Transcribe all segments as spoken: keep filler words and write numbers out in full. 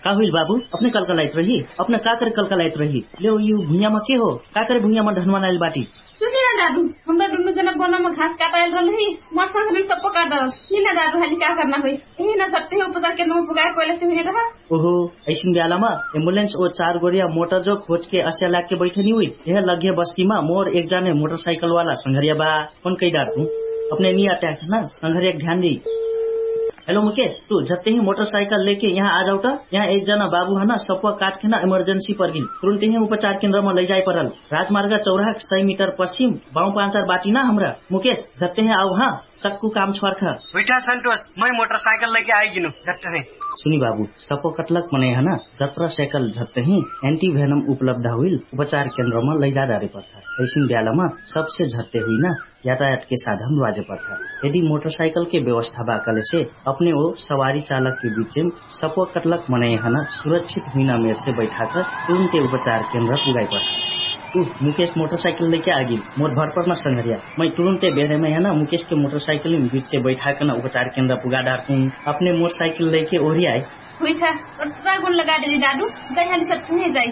का हुई बाबू अपने कलकलाइत रही अपने का करे कलकलाइत रही ले यू भुइया में के हो का करे भुइया में ढन बनाइल बाटी सुनी ना दादू हमरा दुनु जना बना में घास काटाइल रहल ही मरसा हमें सब पका दल नी ना दादू हाली का करना होई एही ना सत्ते उपचार के नो पुगाए पहले से हुए रहा ओहो ऐसिन बेला में एम्बुलेंस ओ चार गोरिया मोटर जो खोज के अस्या लाग के बैठनी हुई यह लगे बस्ती में मोर एक जाने मोटरसाइकिल वाला संघरिया बा कौन कई डार हूँ अपने नहीं आता है ना संघरिया ध्यान दी। हेलो मुकेश तू जब ही मोटरसाइकिल लेके यहाँ आ जाऊ यहाँ एक जना बाबू है ना सपुआ काट के ना इमरजेंसी पर गिन तुरंत ही उपचार केंद्र में ले जाए परल राजमार्ग चौराहा सौ मीटर पश्चिम बाऊ पांचर बाटी ना हमरा मुकेश जब ही आओ हाँ सक्कू काम छोड़ बेटा संतोष मैं मोटरसाइकिल लेके आई गिनू जब सुनी बाबू सपो कटलक मने है ना जत्र साइकिल झत्ते ही एंटी वेनम उपलब्ध हुई उपचार केंद्र में ले जा डारे पड़ता ऐसी ब्याला में सबसे झत्ते हुई ना यातायात के साधन बाजे पड़ता यदि मोटरसाइकिल के व्यवस्था बाकले से अपने वो सवारी चालक के बीच में सपो कटलक मने है ना सुरक्षित हुई ना मेर से बैठा कर तुरंत उपचार केंद्र पुगाई पड़ता तू मुकेश मोटरसाइकिल लेके आ गई मोर भर पर न संघरिया मैं तुरंत बेरे में है ना मुकेश के मोटरसाइकिल में बीच से बैठा कर न उपचार केंद्र पुगा डालू अपने मोटरसाइकिल लेके ओरी आए हुई था और गुण लगा दे दादू दही सब छुए जाए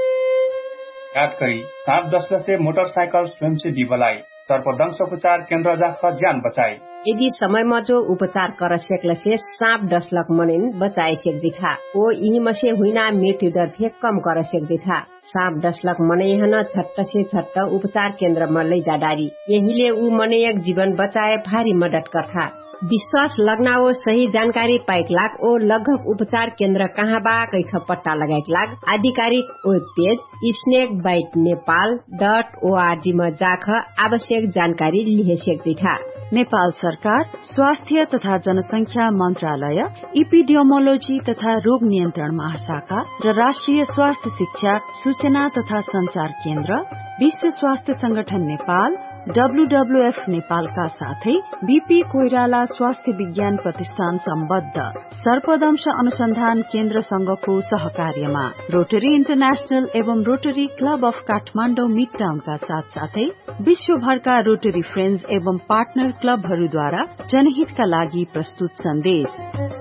याद करी सात दशक से मोटरसाइकिल स्वयं से दिवलाई सर्पदंश उपचार केंद्र जाकर जान बचाई यदि समय में जो उपचार कर सकल से सांप डसलक मनिन बचाए सकती था वो यही में से हुई ना मृत्यु दर भी कम कर सकती था सांप डसलक मने न छट्ट से छट्ट उपचार केंद्र में ले जा डारी यही ले उ मने एक जीवन बचाए भारी मदद करता विश्वास लगना वो सही जानकारी पाइक लाग ओ लगभग उपचार केंद्र कहाँ बा कैख पट्टा लगाइक लाग आधिकारिक web page snake bite Nepal dot ORG में जाख आवश्यक जानकारी लिहे सकती था। नेपाल सरकार स्वास्थ्य तथा जनसंख्या मंत्रालय इपिडियोमोलोजी तथा रोग नियन्त्रण महाशाखा र राष्ट्रिय स्वास्थ्य शिक्षा सूचना तथा संचार केन्द्र विश्व स्वास्थ्य संगठन नेपाल डब्ल्यूडब्ल्यूएफ नेपालका साथै बीपी कोइराला स्वास्थ्य विज्ञान प्रतिष्ठान सम्बद्ध सर्पदंश अनुसन्धान केन्द्र संघको सहकार्यमा रोटरी इन्टरनेशनल एवं rotary club of Kathmandu mid टाउनका साथ साथै विश्वभरका रोटरी फ्रेन्ड्स एवं पार्टनर क्लबहरूद्वारा जनहितका लागि प्रस्तुत सन्देश।